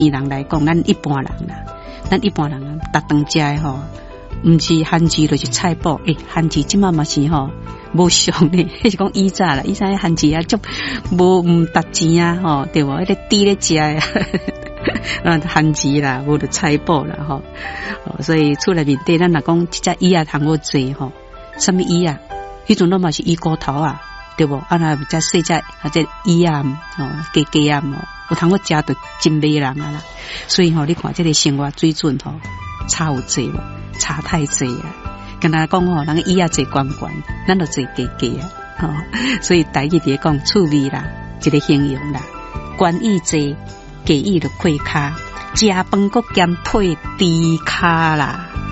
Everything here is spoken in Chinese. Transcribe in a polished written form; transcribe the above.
以人来讲，咱一般人啦，咱一般人逐顿食的吼，毋是番薯就是菜脯。番薯即马嘛是吼无俗呢，迄是讲以前啦，以前番薯啊，足无值钱啊，吼对无？迄个猪咧食啊，番薯啦，无就菜脯啦，吼。所以厝内面底，咱若讲即只鱼啊，通好做吼，什么鱼啊？迄阵拢嘛是鱼骨头啊，对无？啊，若只细只啊，只鱼啊，鸡啊，有通好食就真迷人啊啦。所以吼，你看这个生活水准吼，差有济无？差太济啊！跟他讲吼，人个鱼啊济关关，咱就济鸡啊，吼。所以台语伫讲趣味啦，一个形容啦，关羽济，鸡羽就配骹，食饭搁兼配猪骹啦。